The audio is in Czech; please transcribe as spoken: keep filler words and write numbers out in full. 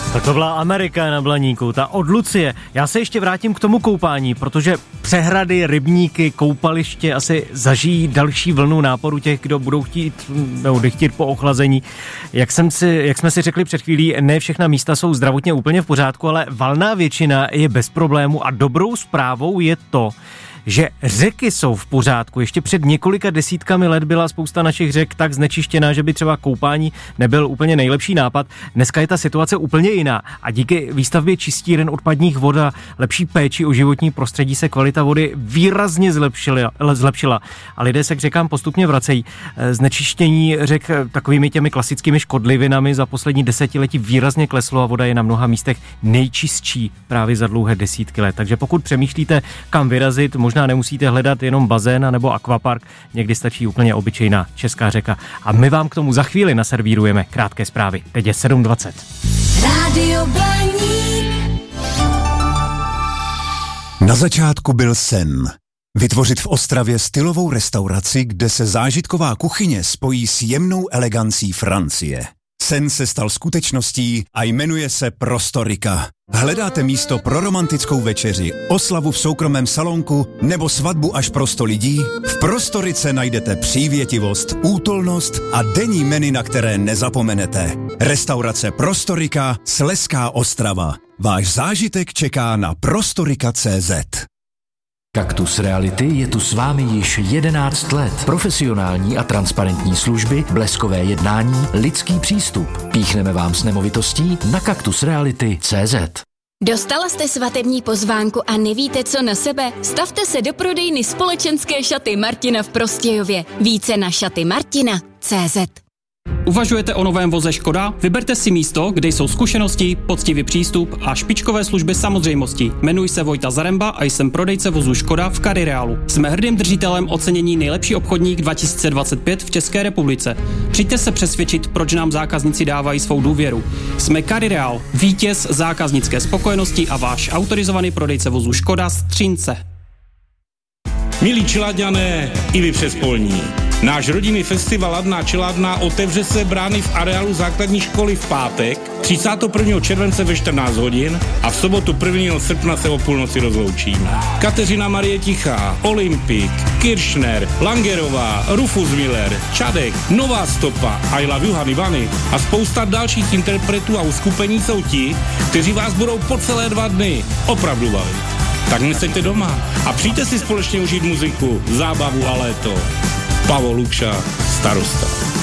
Tak to byla Amerika na Blaníku, ta od Lucie. Já se ještě vrátím k tomu koupání, protože přehrady, rybníky, koupaliště asi zažijí další vlnu náporu těch, kdo budou chtít, nebo chtít po ochlazení. Jak, jsem si, jak jsme si řekli před chvílí, ne všechna místa jsou zdravotně úplně v pořádku, ale valná většina je bez problému a dobrou zprávou je to, že řeky jsou v pořádku. Ještě před několika desítkami let byla spousta našich řek tak znečištěná, že by třeba koupání nebyl úplně nejlepší nápad. Dneska je ta situace úplně jiná a díky výstavbě čistíren odpadních vod a lepší péči o životní prostředí se kvalita vody výrazně zlepšila, zlepšila a lidé se k řekám postupně vracejí. Znečištění řek takovými těmi klasickými škodlivinami za poslední desetiletí výrazně kleslo a voda je na mnoha místech nejčistší právě za dlouhé desítky let. Takže pokud přemýšlíte, kam vyrazit, možná nemusíte hledat jenom bazén nebo akvapark, někdy stačí úplně obyčejná česká řeka. A my vám k tomu za chvíli naservírujeme krátké zprávy. Teď je sedm dvacet. Rádio Blaník. Na začátku byl sen. Vytvořit v Ostravě stylovou restauraci, kde se zážitková kuchyně spojí s jemnou elegancí Francie. Sen se stal skutečností a jmenuje se Prostorika. Hledáte místo pro romantickou večeři, oslavu v soukromém salonku nebo svatbu až pro sto lidí? V Prostorice najdete přívětivost, útulnost a denní menu, na které nezapomenete. Restaurace Prostorika, Slezská Ostrava. Váš zážitek čeká na prostorika tečka cé zet. Kaktus Reality je tu s vámi již jedenáct let. Profesionální a transparentní služby, bleskové jednání, lidský přístup. Píchneme vám s nemovitostí na kaktus reality tečka cé zet. Dostala jste svatební pozvánku a nevíte, co na sebe? Stavte se do prodejny společenské šaty Martina v Prostějově. Více na šaty martina tečka cé zet. Uvažujete o novém voze Škoda? Vyberte si místo, kde jsou zkušenosti, poctivý přístup a špičkové služby samozřejmostí. Jmenuji se Vojta Zaremba a jsem prodejce vozu Škoda v Carirealu. Jsme hrdým držitelem ocenění Nejlepší obchodník dva tisíce dvacet pět v České republice. Přijďte se přesvědčit, proč nám zákazníci dávají svou důvěru. Jsme Carireal, vítěz zákaznické spokojenosti a váš autorizovaný prodejce vozu Škoda z Třince. Milí Čeladňané, i vy přespolní. Náš rodinný festival Ladná Čeladná otevře se brány v areálu základní školy v pátek třicátého prvního července ve čtrnáct hodin a v sobotu prvního srpna se o půlnoci rozloučíme. Kateřina Marie Tichá, Olympik, Kiršner, Langerová, Rufus Miller, Čadek, Nová stopa, I Love You Honey Bunny a spousta dalších interpretů a uskupení jsou ti, kteří vás budou po celé dva dny opravdu bavit. Tak nestaňte doma a přijďte si společně užít muziku, zábavu a léto. Pavol Lukša, starosta.